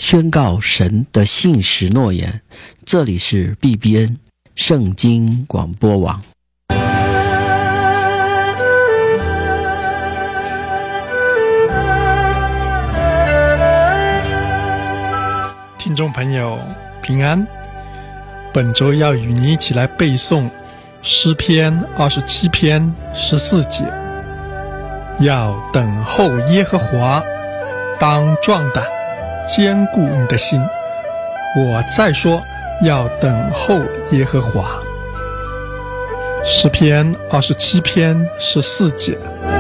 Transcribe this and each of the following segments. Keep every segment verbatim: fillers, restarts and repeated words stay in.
宣告神的信实诺言。这里是 B B N 圣经广播网。 听众朋友平安，本周要与你一起来背诵诗篇二十七篇十四节，要等候耶和华，当壮胆，坚固你的心。我再说，要等候耶和华。诗篇二十七篇十四节。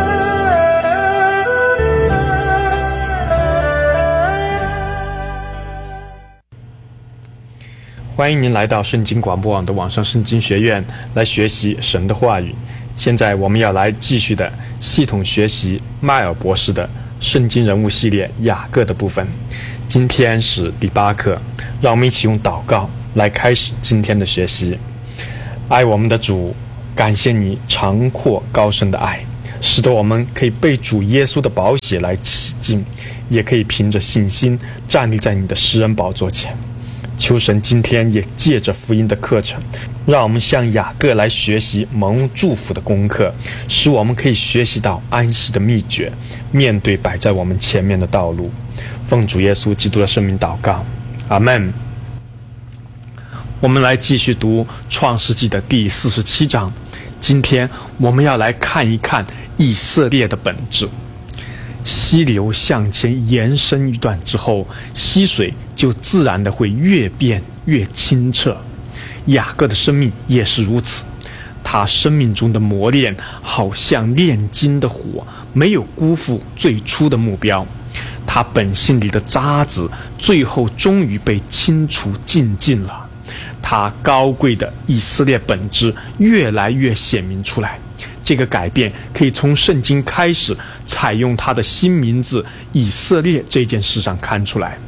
欢迎您来到圣经广播网的网上圣经学院，来学习神的话语。现在我们要来继续的系统学习迈尔博士的圣经人物系列雅各的部分。今天是第八课，让我们一起用祷告来开始今天的学习。爱我们的主，感谢你长阔高深的爱，使得我们可以被主耶稣的宝血来洗净，也可以凭着信心站立在你的施恩宝座前。求神今天也借着福音的课程，让我们向雅各来学习蒙祝福的功课，使我们可以学习到安息的秘诀，面对摆在我们前面的道路。奉主耶稣基督的圣名祷告，阿们。我们来继续读创世纪的第四十七章，今天我们要来看一看以色列的本质。溪流向前延伸一段之后，溪水就自然的会越变越清澈。雅各的生命也是如此，他生命中的磨练好像炼金的火，没有辜负最初的目标。他本性里的渣子最后终于被清除净尽了，他高贵的以色列本质越来越显明出来。这个改变可以从圣经开始采用他的新名字以色列这件事上看出来。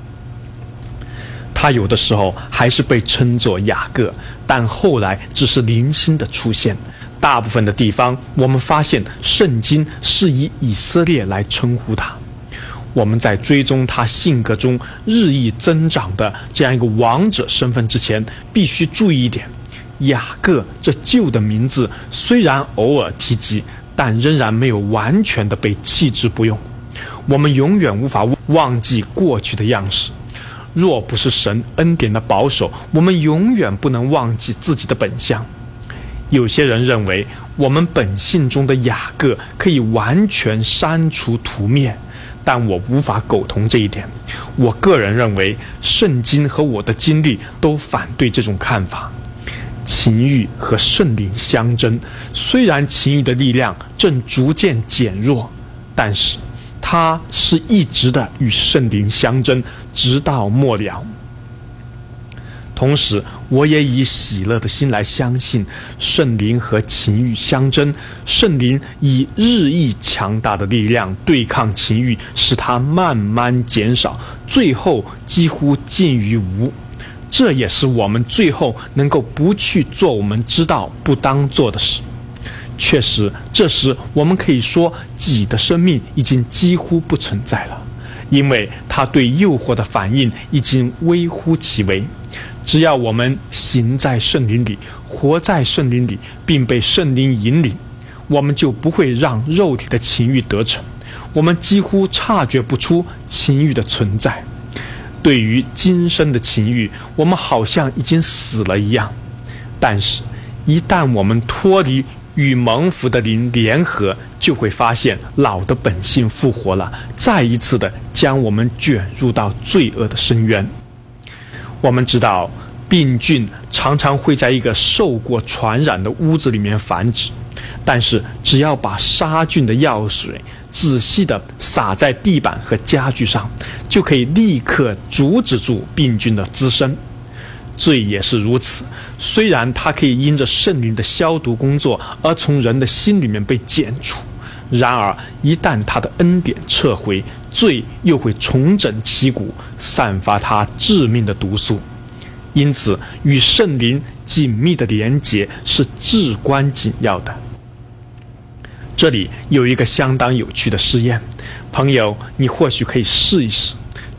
他有的时候还是被称作雅各，但后来只是零星的出现。大部分的地方我们发现圣经是以以色列来称呼他。我们在追踪他性格中日益增长的这样一个王者身份之前，必须注意一点，雅各这旧的名字虽然偶尔提及，但仍然没有完全的被弃之不用。我们永远无法忘记过去的样式，若不是神恩典的保守，我们永远不能忘记自己的本相。有些人认为我们本性中的雅各可以完全删除涂灭，但我无法苟同这一点。我个人认为圣经和我的经历都反对这种看法。情欲和圣灵相争，虽然情欲的力量正逐渐减弱，但是它是一直的与圣灵相争，直到末了。同时我也以喜乐的心来相信，圣灵和情欲相争，圣灵以日益强大的力量对抗情欲，使它慢慢减少，最后几乎近于无。这也是我们最后能够不去做我们知道不当做的事。确实，这时我们可以说己的生命已经几乎不存在了，因为他对诱惑的反应已经微乎其微。只要我们行在圣灵里，活在圣灵里，并被圣灵引领，我们就不会让肉体的情欲得逞，我们几乎察觉不出情欲的存在。对于今生的情欲，我们好像已经死了一样，但是一旦我们脱离与蒙福的灵联合，就会发现老的本性复活了，再一次的将我们卷入到罪恶的深渊。我们知道病菌常常会在一个受过传染的屋子里面繁殖，但是只要把杀菌的药水仔细地洒在地板和家具上，就可以立刻阻止住病菌的滋生。罪也是如此，虽然它可以因着圣灵的消毒工作而从人的心里面被剪除，然而一旦他的恩典撤回，罪又会重整旗鼓，散发它致命的毒素。因此与圣灵紧密的连结是至关紧要的。这里有一个相当有趣的试验，朋友，你或许可以试一试。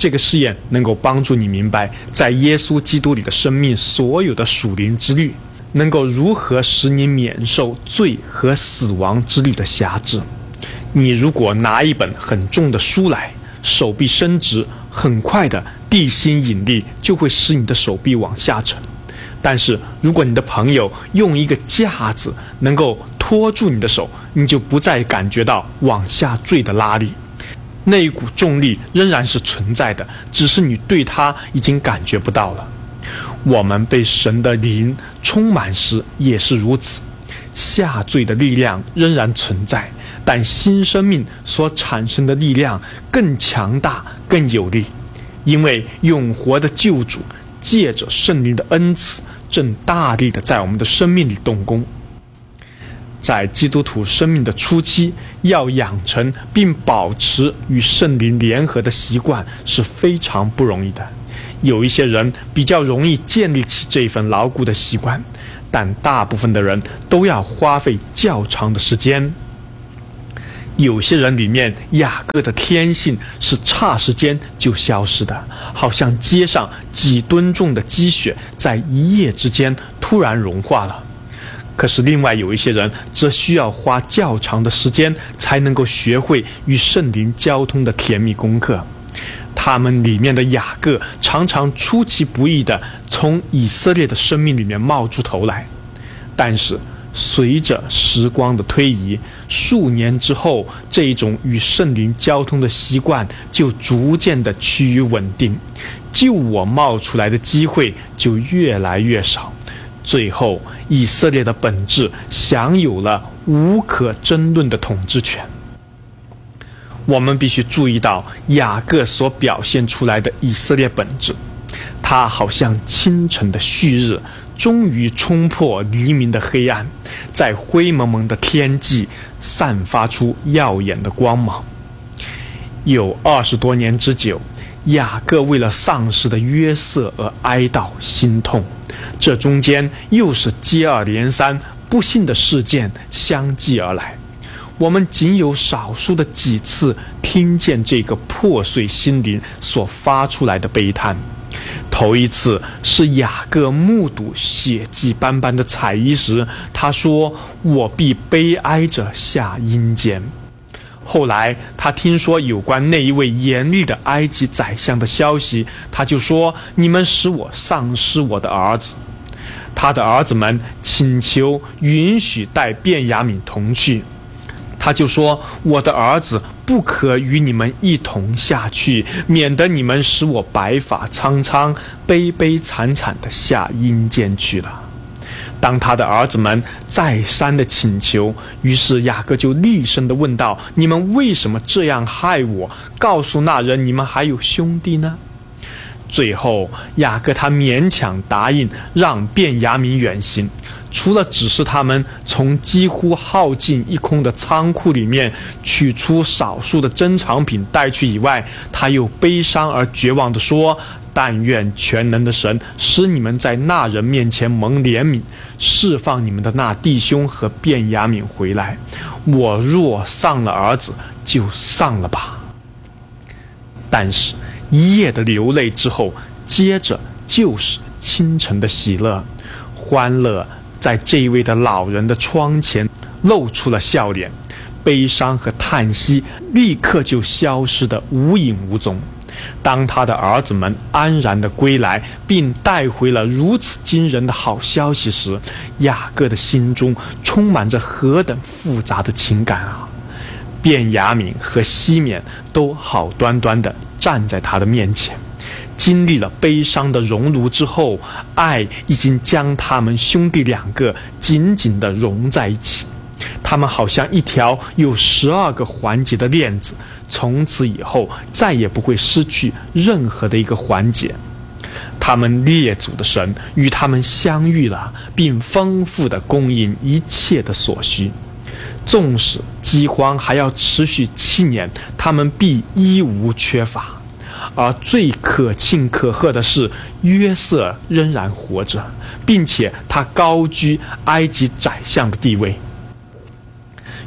这个试验能够帮助你明白，在耶稣基督里的生命所有的属灵之律，能够如何使你免受罪和死亡之律的辖制。你如果拿一本很重的书来，手臂伸直，很快的地心引力就会使你的手臂往下沉。但是如果你的朋友用一个架子能够拖住你的手，你就不再感觉到往下坠的拉力。那一股重力仍然是存在的，只是你对它已经感觉不到了。我们被神的灵充满时也是如此，下坠的力量仍然存在，但新生命所产生的力量更强大更有力，因为永活的救主借着圣灵的恩赐正大力的在我们的生命里动工。在基督徒生命的初期，要养成并保持与圣灵联合的习惯是非常不容易的。有一些人比较容易建立起这份牢固的习惯，但大部分的人都要花费较长的时间。有些人里面雅各的天性是差时间就消失的，好像街上几吨重的积雪在一夜之间突然融化了。可是另外有一些人则需要花较长的时间才能够学会与圣灵交通的甜蜜功课。他们里面的雅各常常出其不意地从以色列的生命里面冒出头来，但是随着时光的推移，数年之后，这一种与圣灵交通的习惯就逐渐的趋于稳定，救我冒出来的机会就越来越少。最后，以色列的本质享有了无可争论的统治权。我们必须注意到雅各所表现出来的以色列本质，它好像清晨的旭日，终于冲破黎明的黑暗，在灰蒙蒙的天际散发出耀眼的光芒。有二十多年之久，雅各为了丧失的约瑟而哀悼心痛，这中间又是接二连三不幸的事件相继而来。我们仅有少数的几次听见这个破碎心灵所发出来的悲叹。头一次是雅各目睹血迹斑斑的彩衣时，他说：“我必悲哀着下阴间。”后来他听说有关那一位严厉的埃及宰相的消息，他就说：“你们使我丧失我的儿子。”他的儿子们请求允许带便雅悯同去，他就说：“我的儿子不可与你们一同下去，免得你们使我白发苍苍、悲悲惨惨地下阴间去了。”当他的儿子们再三的请求，于是雅各就厉声地问道：“你们为什么这样害我？告诉那人，你们还有兄弟呢？”最后雅各他勉强答应让便雅悯远行，除了指示他们从几乎耗尽一空的仓库里面取出少数的珍藏品带去以外，他又悲伤而绝望地说：“但愿全能的神使你们在那人面前蒙怜悯，释放你们的那弟兄和便雅悯回来。我若丧了儿子，就丧了吧。”但是一夜的流泪之后，接着就是清晨的喜乐，欢乐在这一位的老人的窗前露出了笑脸，悲伤和叹息立刻就消失得无影无踪。当他的儿子们安然地归来，并带回了如此惊人的好消息时，雅各的心中充满着何等复杂的情感啊！便雅悯和西缅都好端端地站在他的面前，经历了悲伤的熔炉之后，爱已经将他们兄弟两个紧紧地融在一起。他们好像一条有十二个环节的链子，从此以后再也不会失去任何的一个环节。他们列祖的神与他们相遇了，并丰富地供应一切的所需。纵使饥荒还要持续七年，他们必一无缺乏。而最可庆可贺的是，约瑟仍然活着，并且他高居埃及宰相的地位。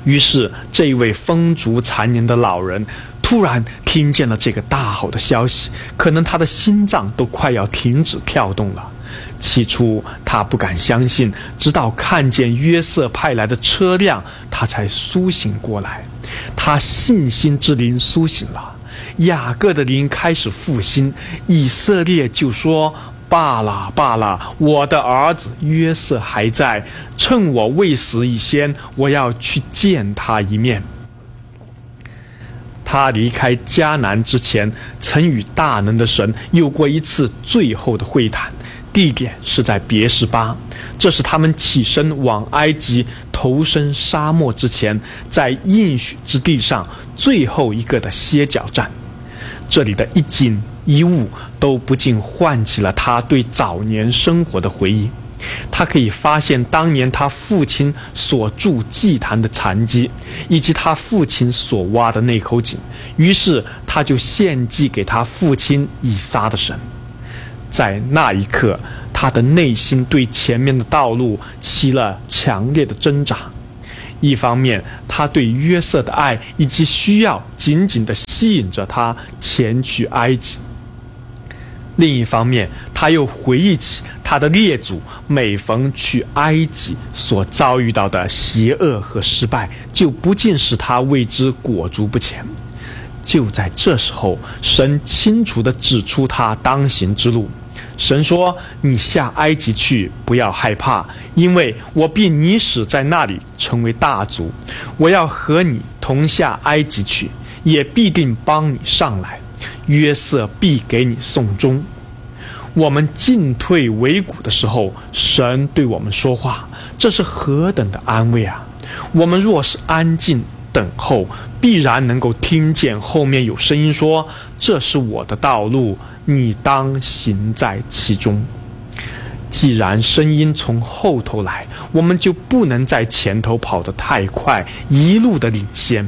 于是这一位风烛残年的老人突然听见了这个大好的消息，可能他的心脏都快要停止跳动了。起初他不敢相信，直到看见约瑟派来的车辆，他才苏醒过来。他信心之灵苏醒了，雅各的灵开始复兴。以色列就说：罢了罢了，我的儿子约瑟还在，趁我未死以先，我要去见他一面。他离开迦南之前，曾与大能的神有过一次最后的会谈，地点是在别是巴，这是他们起身往埃及投身沙漠之前，在应许之地上最后一个的歇脚站。这里的一景一物都不禁唤起了他对早年生活的回忆。他可以发现当年他父亲所筑祭坛的残迹，以及他父亲所挖的那口井，于是他就献祭给他父亲以撒的神。在那一刻，他的内心对前面的道路起了强烈的挣扎。一方面，他对约瑟的爱以及需要紧紧地吸引着他前去埃及；另一方面，他又回忆起他的列祖每逢去埃及所遭遇到的邪恶和失败，就不禁使他为之裹足不前。就在这时候，神清楚地指出他当行之路。神说：你下埃及去，不要害怕，因为我必你使在那里成为大族，我要和你同下埃及去，也必定帮你上来，约瑟必给你送终。我们进退维谷的时候，神对我们说话，这是何等的安慰啊！我们若是安静等候，必然能够听见后面有声音说：这是我的道路，你当行在其中。既然声音从后头来，我们就不能在前头跑得太快，一路的领先。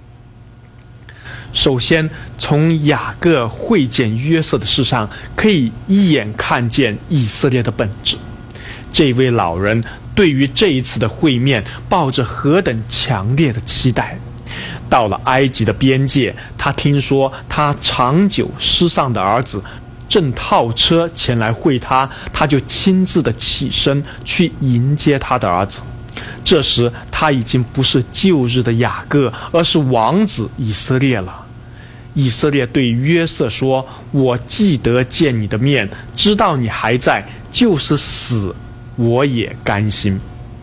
首先，从雅各会见约瑟的事上，可以一眼看见以色列的本质。这位老人对于这一次的会面抱着何等强烈的期待。到了埃及的边界，他听说他长久失丧的儿子正套车前来会他，他就亲自的起身去迎接他的儿子。这时他已经不是旧日的雅各，而是王子以色列了。以色列对约瑟说：我记得见你的面，知道你还在，就是死我也甘心。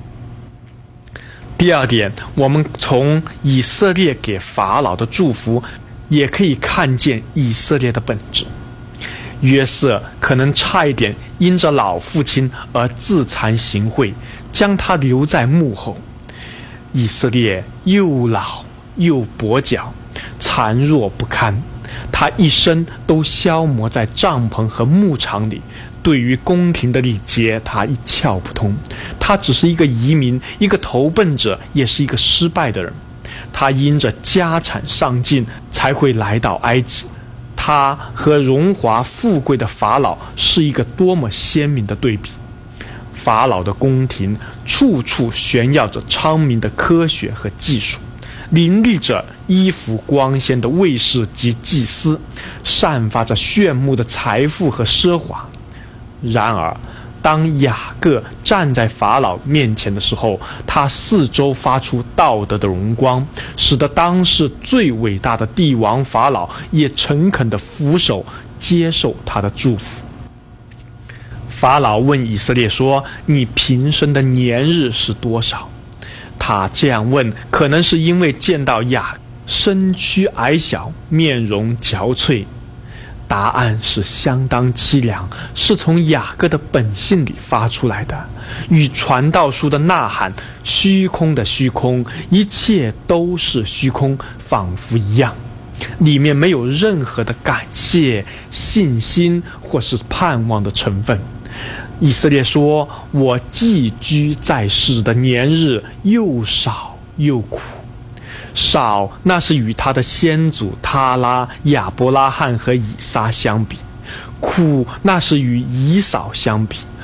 第二点，我们从以色列给法老的祝福也可以看见以色列的本质。约瑟可能差一点因着老父亲而自惭形秽，将他留在幕后。以色列又老又跛脚，孱弱不堪，他一生都消磨在帐篷和牧场里，对于宫廷的礼节他一窍不通。他只是一个移民，一个投奔者，也是一个失败的人。他因着家产上进才会来到埃及。他和荣华富贵的法老是一个多么鲜明的对比。法老的宫廷处处炫耀着昌明的科学和技术，林立着衣服光鲜的卫士及祭司，散发着炫目的财富和奢华。然而当雅各站在法老面前的时候，他四周发出道德的荣光，使得当时最伟大的帝王法老也诚恳地俯首接受他的祝福。法老问以色列说：你平生的年日是多少？他这样问，可能是因为见到雅身躯矮小，面容憔悴。答案是相当凄凉，是从雅各的本性里发出来的，与传道书的呐喊虚空的虚空，一切都是虚空，仿佛一样，里面没有任何的感谢、信心或是盼望的成分。以色列说：我寄居在世的年日又少又苦。少，那是与他的先祖他拉、亚伯拉罕和以撒相比；苦，那是与以扫相比。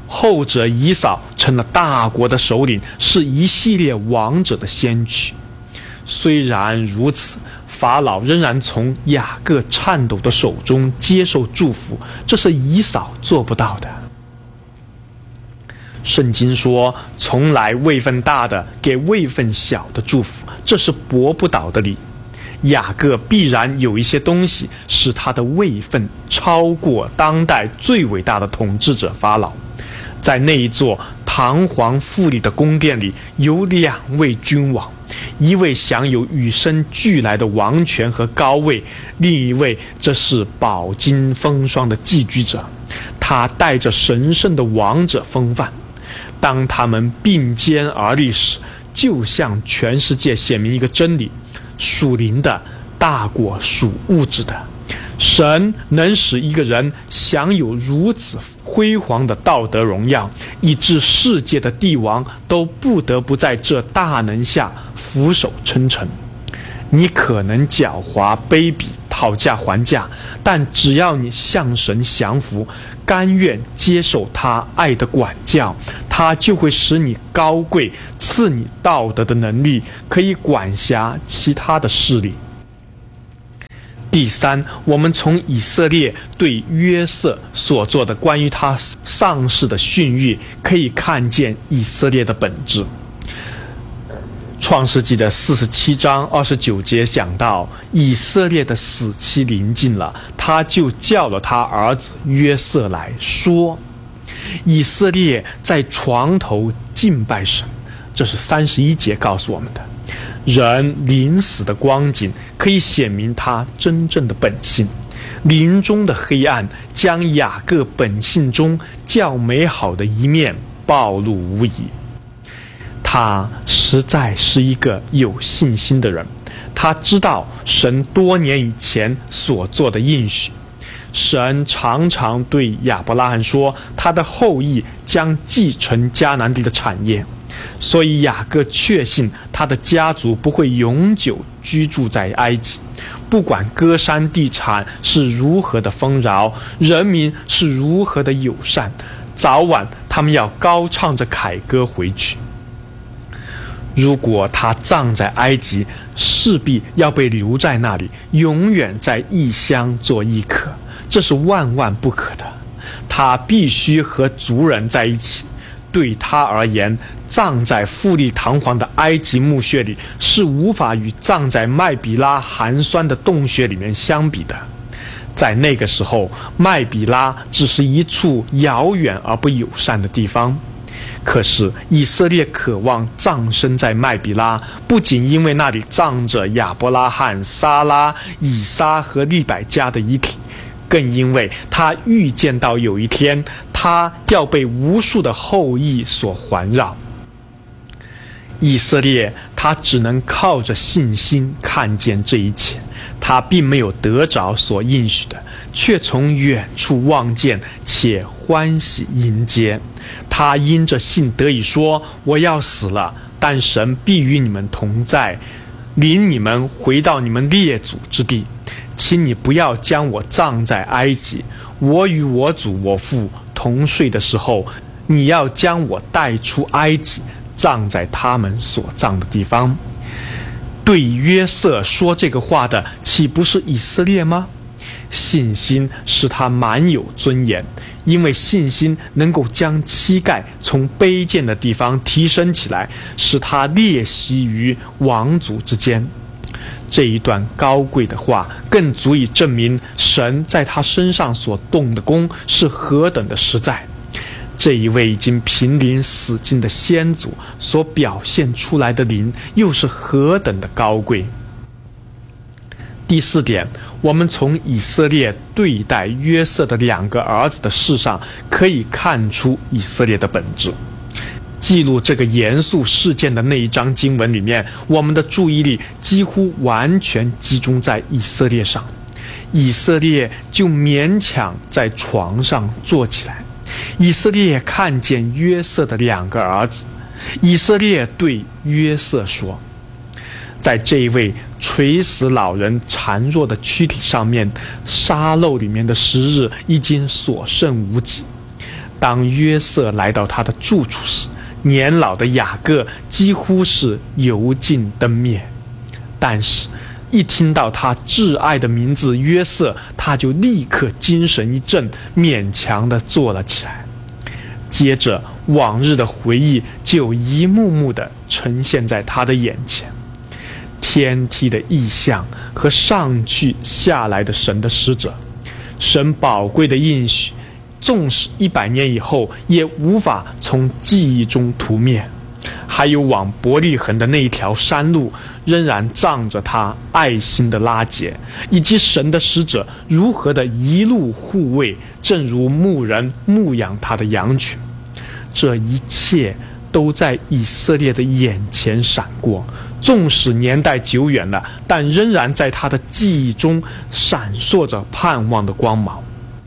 后者以扫成了大国的首领，是一系列王者的先驱。虽然如此，法老仍然从雅各颤抖的手中接受祝福，这是以扫做不到的。圣经说，从来位分大的给位分小的祝福，这是驳不倒的理。雅各必然有一些东西使他的位分超过当代最伟大的统治者法老。在那一座堂皇富丽的宫殿里，有两位君王，一位享有与生俱来的王权和高位，另一位则是饱经风霜的寄居者，他带着神圣的王者风范。当他们并肩而立时，就向全世界显明一个真理：属灵的大过属物质的。神能使一个人享有如此辉煌的道德荣耀，以致世界的帝王都不得不在这大能下俯首称臣。你可能狡猾卑鄙，讨价还价，但只要你向神降服，甘愿接受他爱的管教，他就会使你高贵，赐你道德的能力，可以管辖其他的势力。第三，我们从以色列对约瑟所做的关于他丧事的训谕，可以看见以色列的本质。创世纪的四十七章二十九节讲到，以色列的死期临近了，他就叫了他儿子约瑟来说，以色列在床头敬拜神。这是三十一节告诉我们的。人临死的光景可以显明他真正的本性，临终的黑暗将雅各本性中较美好的一面暴露无遗。他实在是一个有信心的人，他知道神多年以前所做的应许。神常常对亚伯拉罕说，他的后裔将继承迦南地的产业，所以雅各确信他的家族不会永久居住在埃及。不管歌山地产是如何的丰饶，人民是如何的友善，早晚他们要高唱着凯歌回去。如果他葬在埃及，势必要被留在那里，永远在异乡做异客，这是万万不可的。他必须和族人在一起。对他而言，葬在富丽堂皇的埃及墓穴里是无法与葬在麦比拉寒酸的洞穴里面相比的。在那个时候，麦比拉只是一处遥远而不友善的地方。可是以色列渴望葬身在麦比拉，不仅因为那里葬着亚伯拉罕、撒拉、以撒和利百加的遗体，更因为他预见到有一天他要被无数的后裔所环绕。以色列他只能靠着信心看见这一切，他并没有得着所应许的，却从远处望见且欢喜迎接。他因着信得以说，我要死了，但神必与你们同在，领你们回到你们列祖之地。请你不要将我葬在埃及，我与我祖我父同睡的时候，你要将我带出埃及，葬在他们所葬的地方。对约瑟说这个话的，岂不是以色列吗？信心使他满有尊严，因为信心能够将膝盖从卑贱的地方提升起来，使他列席于王族之间。这一段高贵的话更足以证明神在他身上所动的功是何等的实在。这一位已经濒临死境的先祖所表现出来的灵又是何等的高贵。第四点，我们从以色列对待约瑟的两个儿子的事上可以看出以色列的本质。记录这个严肃事件的那一章经文里面，我们的注意力几乎完全集中在以色列上。以色列就勉强在床上坐起来。以色列看见约瑟的两个儿子，以色列对约瑟说，在这一位垂死老人孱弱的躯体上面，沙漏里面的时日已经所剩无几。 当约瑟来到他的住处时，年老的雅各几乎是油尽灯灭。但是一听到他挚爱的名字约瑟，他就立刻精神一振，勉强地坐了起来。接着往日的回忆就一幕幕地呈现在他的眼前，天梯的异象和上去下来的神的使者，神宝贵的应许，纵使一百年以后也无法从记忆中涂灭。还有往伯利恒的那一条山路仍然仗着他爱心的拉结，以及神的使者如何的一路护卫，正如牧人牧养他的羊群。这一切都在以色列的眼前闪过，纵使年代久远了，但仍然在他的记忆中闪烁着盼望的光芒。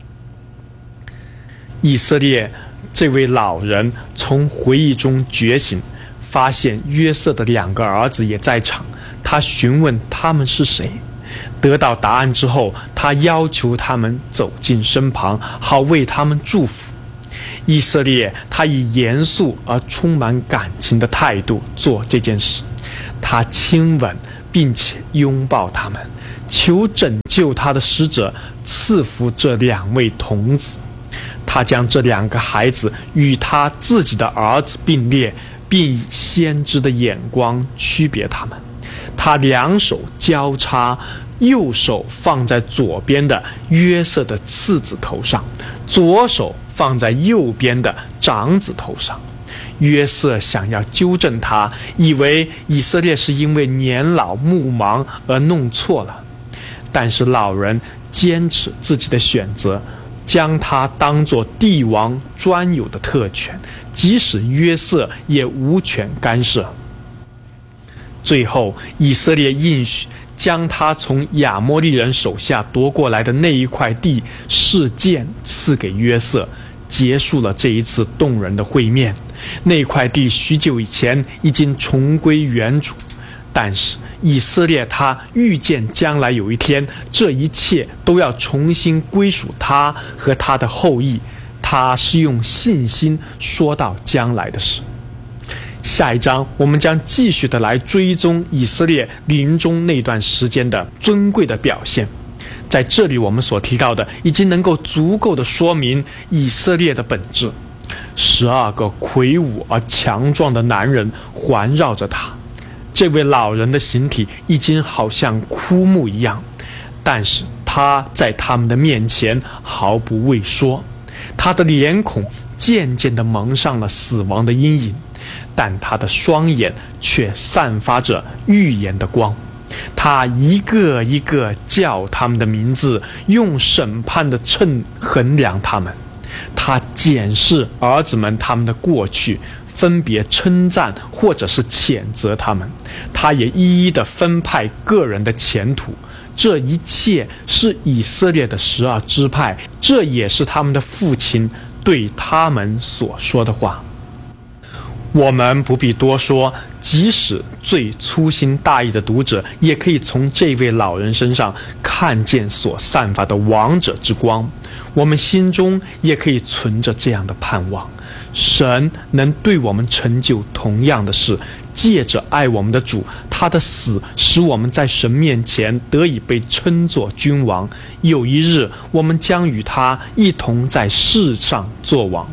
以色列这位老人从回忆中觉醒，发现约瑟的两个儿子也在场，他询问他们是谁。得到答案之后，他要求他们走进身旁，好为他们祝福。以色列他以严肃而充满感情的态度做这件事，他亲吻并且拥抱他们，求拯救他的使者赐福这两位童子。他将这两个孩子与他自己的儿子并列，并以先知的眼光区别他们。他两手交叉，右手放在左边的约瑟的次子头上，左手放在右边的长子头上。约瑟想要纠正他，以为以色列是因为年老目盲而弄错了，但是老人坚持自己的选择，将他当作帝王专有的特权，即使约瑟也无权干涉。最后以色列应许将他从亚摩利人手下夺过来的那一块地事件赐给约瑟，结束了这一次动人的会面。那块地许久以前已经重归原主，但是以色列他预见将来有一天，这一切都要重新归属他和他的后裔。他是用信心说到将来的事。下一章我们将继续的来追踪以色列临终那段时间的尊贵的表现。在这里我们所提到的已经能够足够的说明以色列的本质。十二个魁梧而强壮的男人环绕着他，这位老人的形体已经好像枯木一样，但是他在他们的面前毫不畏缩。他的脸孔渐渐地蒙上了死亡的阴影，但他的双眼却散发着预言的光。他一个一个叫他们的名字，用审判的秤衡量他们。他检视儿子们他们的过去，分别称赞或者是谴责他们。他也一一的分派个人的前途。这一切是以色列的十二支派，这也是他们的父亲对他们所说的话。我们不必多说，即使最粗心大意的读者也可以从这位老人身上看见所散发的王者之光。我们心中也可以存着这样的盼望，神能对我们成就同样的事，借着爱我们的主，他的死使我们在神面前得以被称作君王。有一日我们将与他一同在世上作王。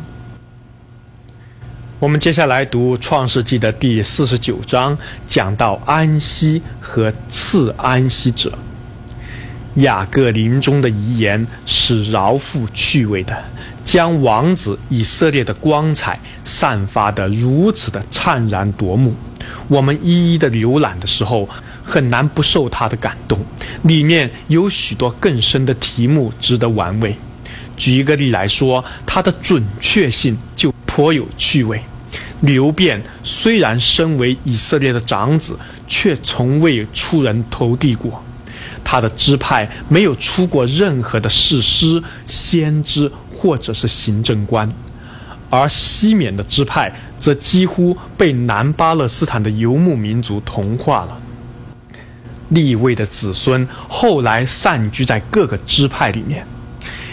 我们接下来读创世纪的第四十九章，讲到安息和赐安息者。雅各临终的遗言是饶富趣味的，将王子以色列的光彩散发得如此的灿然夺目。我们一一的浏览的时候，很难不受他的感动，里面有许多更深的题目值得玩味。举一个例来说，它的准确性就颇有趣味。流便虽然身为以色列的长子，却从未出人头地过。他的支派没有出过任何的士师、先知或者是行政官，而西缅的支派则几乎被南巴勒斯坦的游牧民族同化了。利未的子孙后来散居在各个支派里面。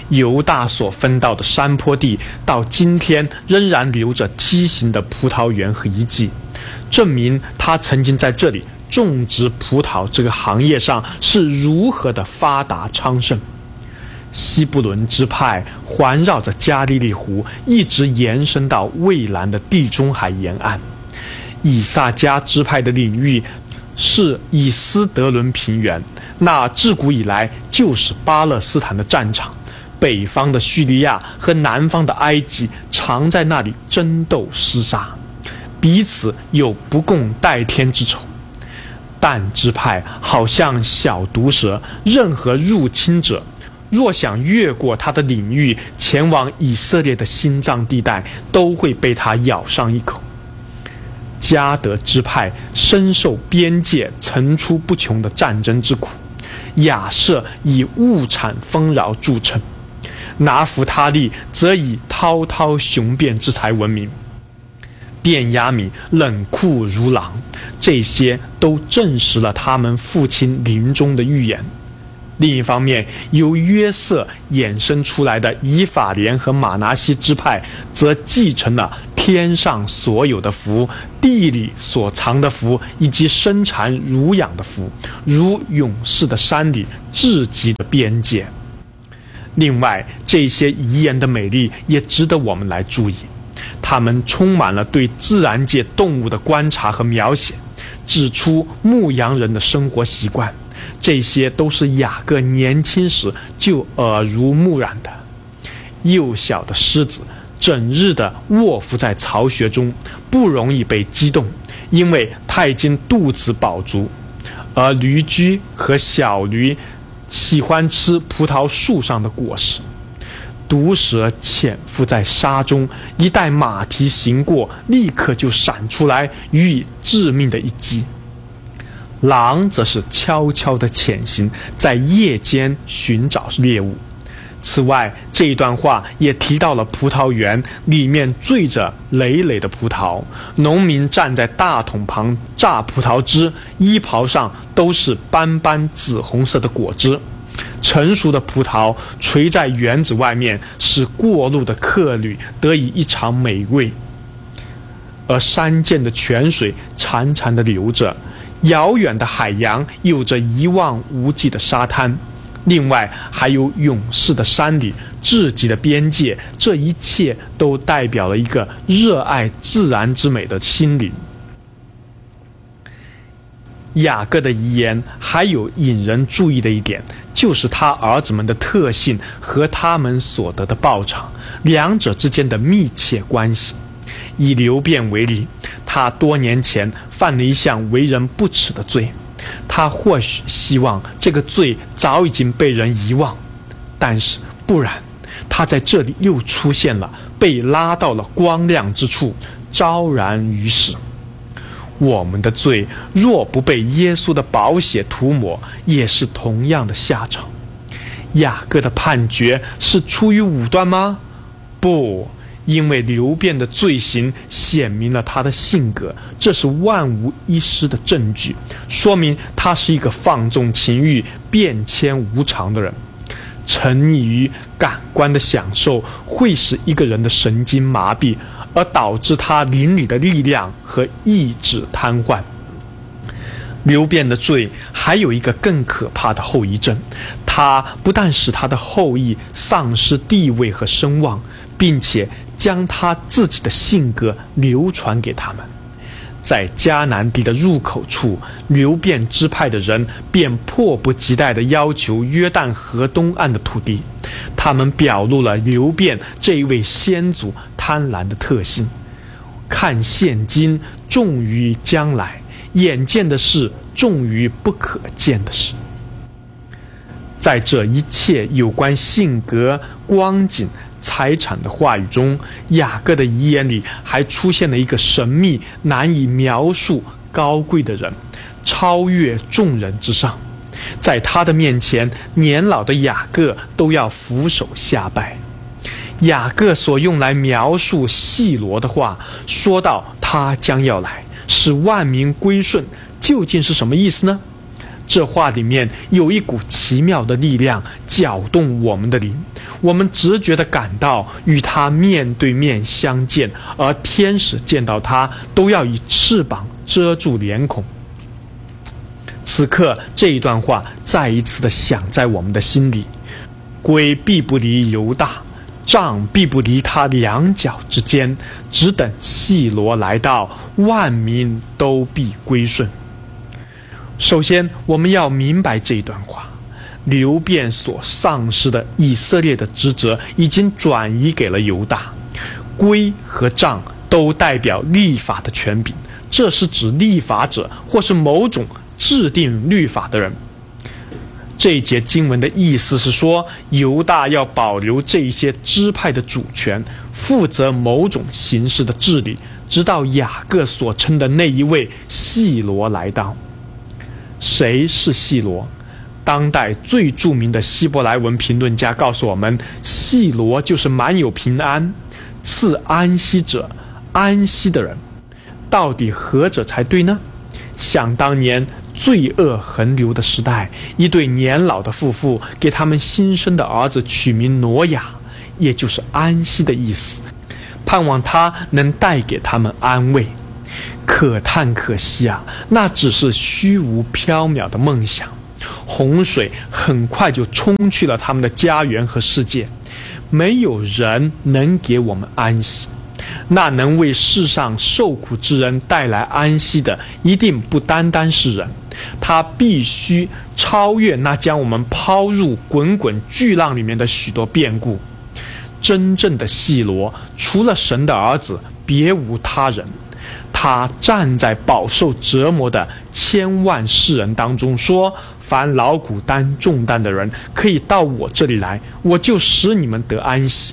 犹大所分到的山坡地，到今天仍然留着梯形的葡萄园和遗迹，证明他曾经在这里种植葡萄这个行业上是如何的发达昌盛。西布伦支派环绕着加利利湖，一直延伸到蔚蓝的地中海沿岸。以萨迦支派的领域是以斯德伦平原，那自古以来就是巴勒斯坦的战场，北方的叙利亚和南方的埃及常在那里争斗厮杀，彼此有不共戴天之仇。但支派好像小毒蛇，任何入侵者若想越过他的领域前往以色列的心脏地带，都会被他咬上一口。迦得支派深受边界层出不穷的战争之苦，亚设以物产丰饶著称，拿弗他利则以滔滔雄辩之才闻名，便雅悯冷酷如狼，这些都证实了他们父亲临终的预言。另一方面，由约瑟衍生出来的以法莲和马拿西支派则继承了天上所有的福，地里所藏的福，以及生产乳养的福，如勇士的山里至极的边界。另外，这些遗言的美丽也值得我们来注意，它们充满了对自然界动物的观察和描写，指出牧羊人的生活习惯，这些都是雅各年轻时就耳濡目染的。幼小的狮子整日的卧伏在巢穴中，不容易被激动，因为它已经肚子饱足，而驴驹和小驴喜欢吃葡萄树上的果实。毒蛇潜伏在沙中，一带马蹄行过，立刻就闪出来，予以致命的一击。狼则是悄悄地潜行，在夜间寻找猎物。此外，这一段话也提到了葡萄园里面缀着累累的葡萄，农民站在大桶旁榨葡萄汁，衣袍上都是斑斑紫红色的果汁。成熟的葡萄垂在园子外面，使过路的客旅得以一尝美味。而山涧的泉水潺潺地流着，遥远的海洋有着一望无际的沙滩，另外还有勇士的山里至极的边界，这一切都代表了一个热爱自然之美的心灵。雅各的遗言还有引人注意的一点，就是他儿子们的特性和他们所得的报偿，两者之间的密切关系。以流便为例，他多年前犯了一项为人不齿的罪，他或许希望这个罪早已经被人遗忘，但是不然，他在这里又出现了，被拉到了光亮之处，昭然于世。我们的罪若不被耶稣的宝血涂抹，也是同样的下场。雅各的判决是出于武断吗？不，因为流便的罪行显明了他的性格，这是万无一失的证据，说明他是一个放纵情欲、变迁无常的人。沉溺于感官的享受会使一个人的神经麻痹，而导致他灵里的力量和意志瘫痪。流便的罪还有一个更可怕的后遗症，他不但使他的后裔丧失地位和声望，并且将他自己的性格流传给他们。在迦南地的入口处，流便支派的人便迫不及待地要求约旦河东岸的土地，他们表露了流便这一位先祖贪婪的特性，看现今重于将来，眼见的事重于不可见的事。在这一切有关性格、光景、财产的话语中，雅各的遗言里还出现了一个神秘难以描述高贵的人，超越众人之上。在他的面前，年老的雅各都要俯首下拜。雅各所用来描述细罗的话，说到他将要来，使万民归顺，究竟是什么意思呢？ 这话里面有一股奇妙的力量搅动我们的灵，我们直觉地感到与他面对面相见，而天使见到他都要以翅膀遮住脸孔。此刻这一段话再一次地响在我们的心里：龟必不离犹大，杖必不离他两脚之间，只等细罗来到，万民都必归顺。首先我们要明白这一段话，流便所丧失的以色列的职责已经转移给了犹大。龟和杖都代表立法的权柄，这是指立法者或是某种制定律法的人。这一节经文的意思是说，犹大要保留这些支派的主权，负责某种形式的治理，直到雅各所称的那一位细罗来到。谁是细罗？当代最著名的希伯来文评论家告诉我们，细罗就是满有平安、赐安息者、安息的人。到底何者才对呢？想当年罪恶横流的时代，一对年老的夫妇给他们新生的儿子取名挪亚，也就是安息的意思，盼望他能带给他们安慰。可叹可惜啊，那只是虚无缥缈的梦想。洪水很快就冲去了他们的家园和世界，没有人能给我们安息。那能为世上受苦之人带来安息的，一定不单单是人，他必须超越那将我们抛入滚滚巨浪里面的许多变故。真正的细罗，除了神的儿子，别无他人。他站在饱受折磨的千万世人当中，说：凡劳苦担重担的人，可以到我这里来，我就使你们得安息。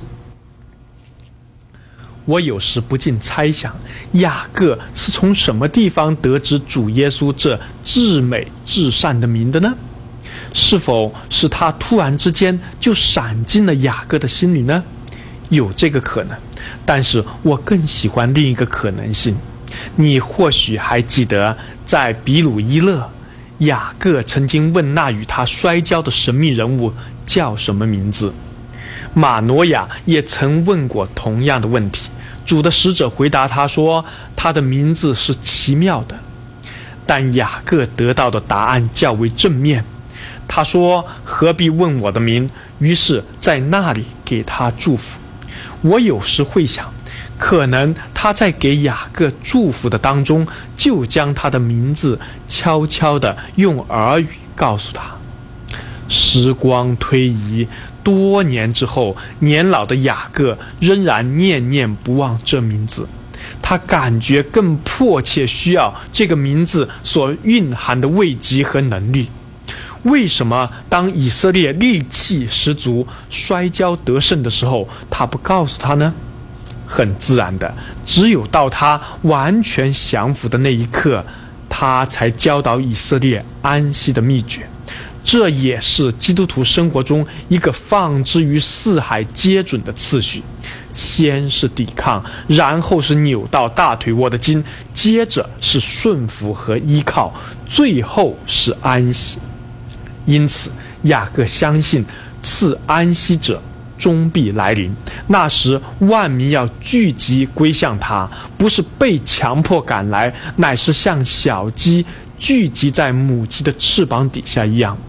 我有时不禁猜想，雅各是从什么地方得知主耶稣这至美至善的名的呢？是否是他突然之间就闪进了雅各的心里呢？有这个可能，但是我更喜欢另一个可能性。你或许还记得，在比鲁伊勒，雅各曾经问那与他摔跤的神秘人物叫什么名字。马诺亚也曾问过同样的问题，主的使者回答他说，他的名字是奇妙的。但雅各得到的答案较为正面，他说：何必问我的名？于是在那里给他祝福。我有时会想，可能他在给雅各祝福的当中，就将他的名字悄悄地用耳语告诉他。时光推移，多年之后，年老的雅各仍然念念不忘这名字，他感觉更迫切需要这个名字所蕴含的慰藉和能力。为什么当以色列力气十足、摔跤得胜的时候，他不告诉他呢？很自然的，只有到他完全降服的那一刻，他才教导以色列安息的秘诀。这也是基督徒生活中一个放之于四海皆准的次序：先是抵抗，然后是扭到大腿窝的筋，接着是顺服和依靠，最后是安息。因此雅各相信赐安息者终必来临，那时万民要聚集归向他，不是被强迫赶来，乃是像小鸡聚集在母鸡的翅膀底下一样。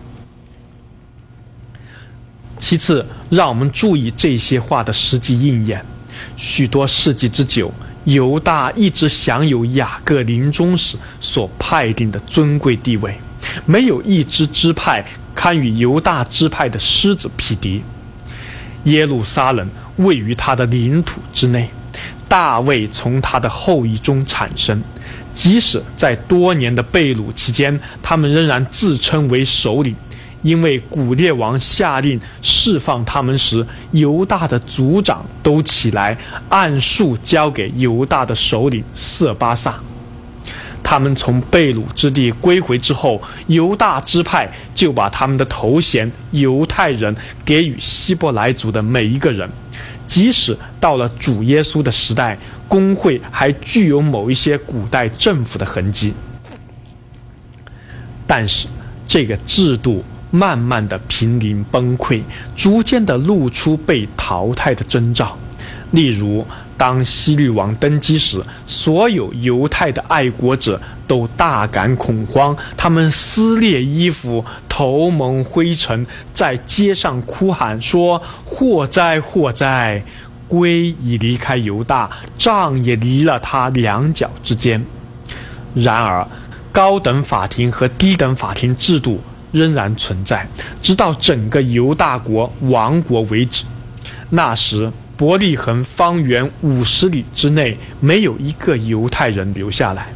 其次，让我们注意这些话的实际应验。许多世纪之久，犹大一直享有雅各临终时所派定的尊贵地位，没有一支支派堪与犹大支派的狮子匹敌。耶路撒冷位于他的领土之内，大卫从他的后裔中产生。即使在多年的被掳期间，他们仍然自称为首领，因为古列王下令释放他们时，犹大的族长都起来，按数交给犹大的首领色巴萨。他们从被掳之地归回之后，犹大支派就把他们的头衔犹太人给予希伯来族的每一个人。即使到了主耶稣的时代，公会还具有某一些古代政府的痕迹。 但是这个制度慢慢的濒临崩溃，逐渐的露出被淘汰的征兆。例如，当希律王登基时，所有犹太的爱国者都大感恐慌，他们撕裂衣服，头蒙灰尘，在街上哭喊说：祸哉祸哉，圭已离开犹大，杖也离了他两脚之间。然而高等法庭和低等法庭制度仍然存在，直到整个犹大国亡国为止。那时伯利恒方圆五十里之内没有一个犹太人留下来。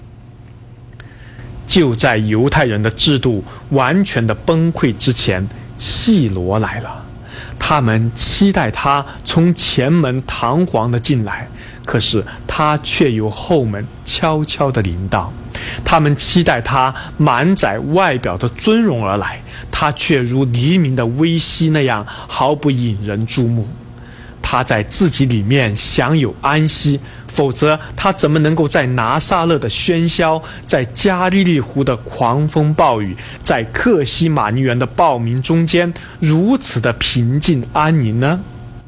就在犹太人的制度完全的崩溃之前，细罗来了。他们期待他从前门堂皇的进来，可是他却由后门悄悄地临到。他们期待他满载外表的尊荣而来，他却如黎明的微曦那样毫不引人注目。他在自己里面享有安息，否则他怎么能够在拿撒勒的喧嚣，在加利利湖的狂风暴雨，在克西马尼园的暴民中间如此的平静安宁呢？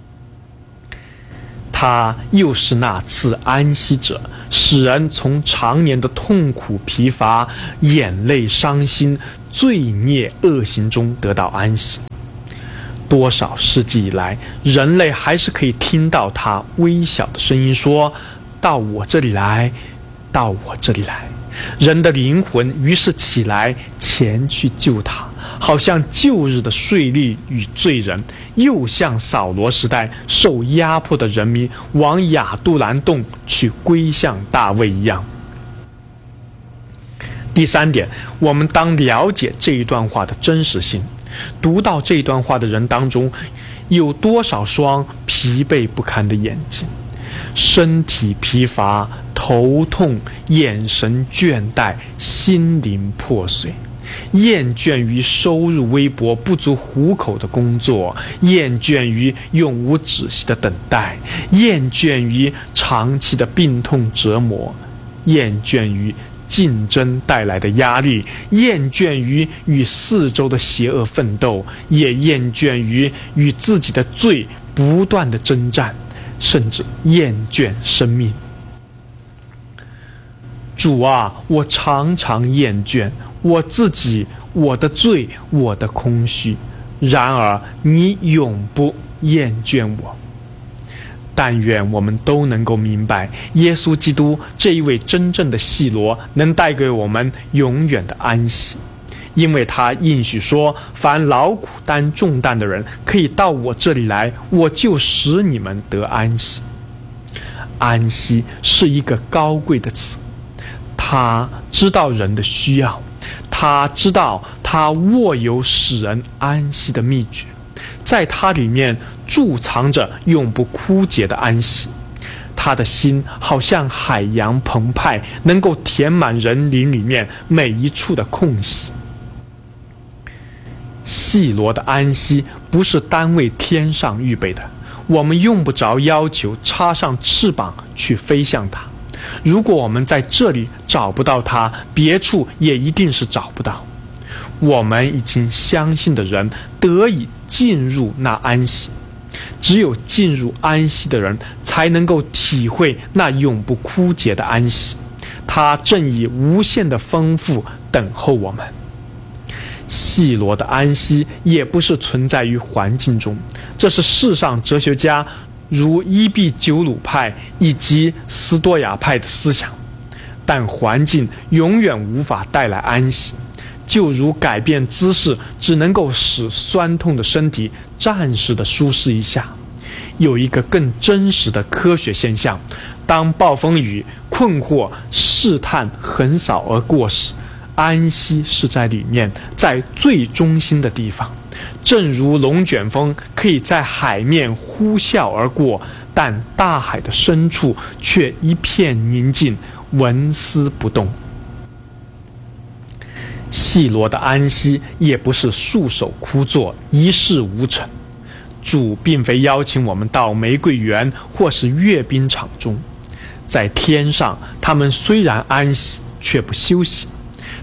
他又是那赐安息者，使人从常年的痛苦疲乏、眼泪伤心、罪孽恶行中得到安息。多少世纪以来，人类还是可以听到他微小的声音说：到我这里来，到我这里来。人的灵魂于是起来前去救他，好像旧日的税吏与罪人，又像扫罗时代受压迫的人民往亚杜兰洞去归向大卫一样。第三点，我们当了解这一段话的真实性。读到这段话的人当中，有多少双疲惫不堪的眼睛，身体疲乏，头痛，眼神倦怠，心灵破碎，厌倦于收入微薄不足糊口的工作，厌倦于永无止息的等待，厌倦于长期的病痛折磨，厌倦于竞争带来的压力，厌倦于与四周的邪恶奋斗，也厌倦于与自己的罪不断的征战，甚至厌倦生命。主啊，我常常厌倦我自己，我的罪，我的空虚，然而你永不厌倦我。但愿我们都能够明白，耶稣基督这一位真正的细罗能带给我们永远的安息，因为他应许说：凡劳苦担重担的人可以到我这里来，我就使你们得安息。安息是一个高贵的词，他知道人的需要，他知道他握有使人安息的秘诀，在他里面贮藏着永不枯竭的安息。他的心好像海洋澎湃，能够填满人灵里面每一处的空隙。细罗的安息不是单为天上预备的，我们用不着要求插上翅膀去飞向它。如果我们在这里找不到它，别处也一定是找不到。我们已经相信的人得以进入那安息，只有进入安息的人才能够体会那永不枯竭的安息，它正以无限的丰富等候我们。细罗的安息也不是存在于环境中，这是世上哲学家如伊壁鸠鲁派以及斯多亚派的思想，但环境永远无法带来安息，就如改变姿势只能够使酸痛的身体暂时的舒适一下。有一个更真实的科学现象，当暴风雨、困惑、试探横扫而过时，安息是在里面，在最中心的地方。正如龙卷风可以在海面呼啸而过，但大海的深处却一片宁静，纹丝不动。细罗的安息也不是束手枯坐，一事无成。主并非邀请我们到玫瑰园或是阅兵场中，在天上他们虽然安息，却不休息。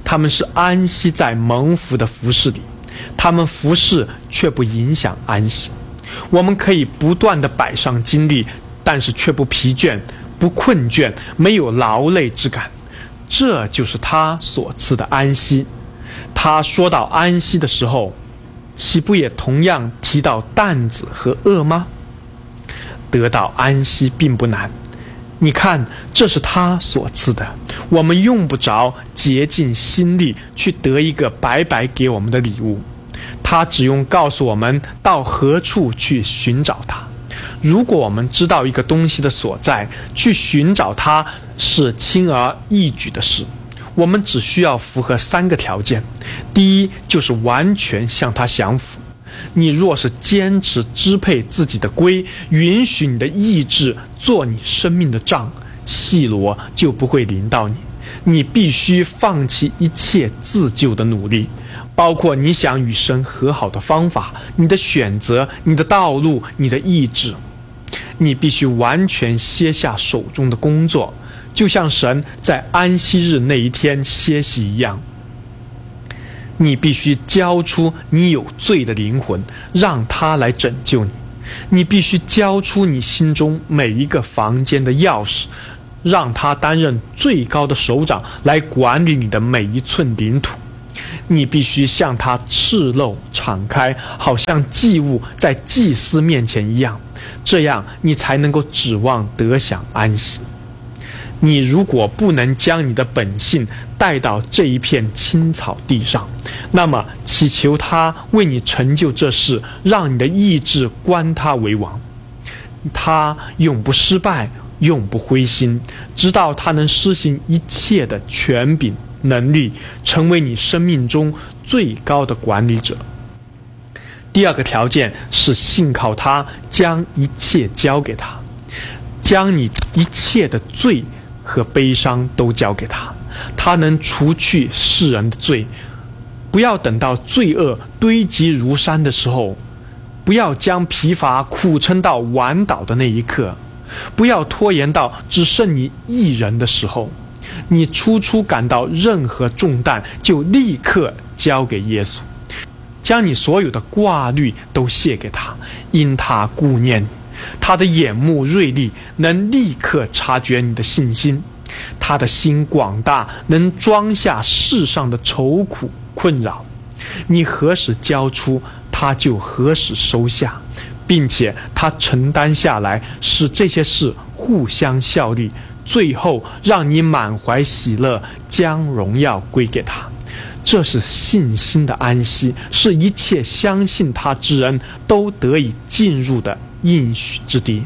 他们是安息在蒙福的服事里，他们服事却不影响安息。我们可以不断地摆上精力，但是却不疲倦、不困倦，没有劳累之感，这就是他所赐的安息。他说到安息的时候，岂不也同样提到担子和轭吗？得到安息并不难，你看，这是他所赐的，我们用不着竭尽心力去得一个白白给我们的礼物，他只用告诉我们到何处去寻找它。如果我们知道一个东西的所在，去寻找它是轻而易举的事。我们只需要符合三个条件。第一，就是完全向它降服。你若是坚持支配自己的龟，允许你的意志做你生命的杖，细罗就不会临到你。你必须放弃一切自救的努力，包括你想与神和好的方法、你的选择、你的道路、你的意志。你必须完全歇下手中的工作，就像神在安息日那一天歇息一样。你必须交出你有罪的灵魂，让他来拯救你。你必须交出你心中每一个房间的钥匙，让他担任最高的首长，来管理你的每一寸领土。你必须向他赤露敞开，好像祭物在祭司面前一样，这样你才能够指望得享安息。你如果不能将你的本性带到这一片青草地上，那么祈求他为你成就这事，让你的意志观他为王。他永不失败，永不灰心，直到他能施行一切的权柄能力，成为你生命中最高的管理者。第二个条件是信靠他，将一切交给他，将你一切的罪和悲伤都交给他，他能除去世人的罪。不要等到罪恶堆积如山的时候，不要将疲乏苦撑到완倒的那一刻，不要拖延到只剩你一人的时候。你初初感到任何重担，就立刻交给耶稣，将你所有的挂虑都卸给他，因他顾念你。他的眼目锐利，能立刻察觉你的信心。他的心广大，能装下世上的愁苦困扰。你何时交出，他就何时收下，并且他承担下来，使这些事互相效力，最后让你满怀喜乐，将荣耀归给他。这是信心的安息，是一切相信他之人都得以进入的应许之地。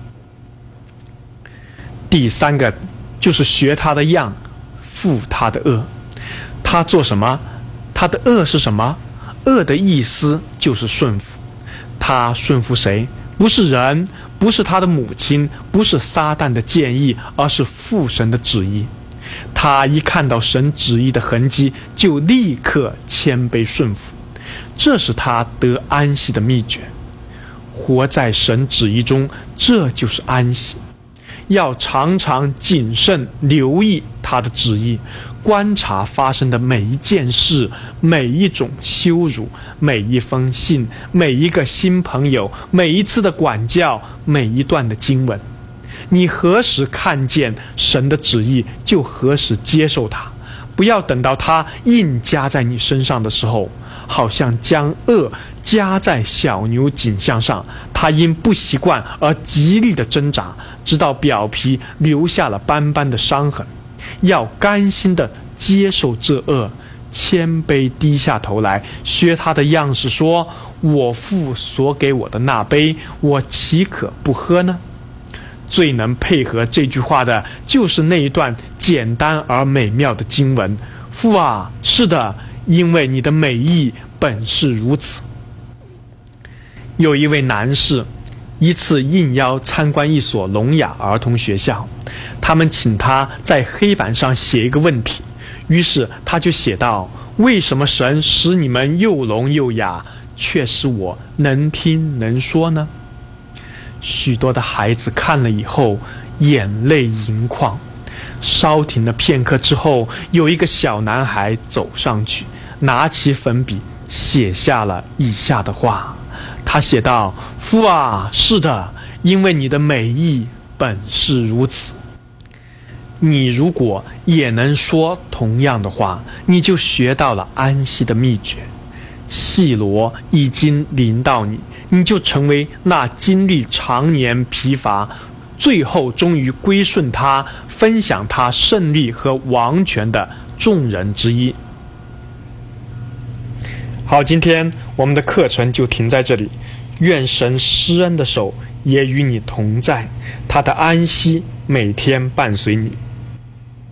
第三个就是学他的样，负他的恶。他做什么？他的恶是什么？恶的意思就是顺服。他顺服谁？不是人，不是他的母亲，不是撒旦的建议，而是父神的旨意。他一看到神旨意的痕迹，就立刻谦卑顺服，这是他得安息的秘诀。活在神旨意中，这就是安息。要常常谨慎留意他的旨意，观察发生的每一件事，每一种羞辱，每一封信，每一个新朋友，每一次的管教，每一段的经文。你何时看见神的旨意，就何时接受它，不要等到它硬加在你身上的时候，好像将恶加在小牛颈项上，它因不习惯而极力的挣扎，直到表皮留下了斑斑的伤痕。要甘心的接受这恶，谦卑低下头来，学他的样式说：我父所给我的那杯，我岂可不喝呢？最能配合这句话的就是那一段简单而美妙的经文：父啊，是的，因为你的美意本是如此。有一位男士一次应邀参观一所聋哑儿童学校，他们请他在黑板上写一个问题，于是他就写道：为什么神使你们又聋又哑，却使我能听能说呢？许多的孩子看了以后眼泪盈眶， 稍停了片刻之后，有一个小男孩走上去，拿起粉笔写下了以下的话。他写道：夫啊，是的，因为你的美意本是如此。你如果也能说同样的话，你就学到了安息的秘诀。细罗已经临到你，你就成为那经历常年疲乏，最后终于归顺他，分享他胜利和王权的众人之一。好，今天我们的课程就停在这里。愿神施恩的手也与你同在，他的安息每天伴随你。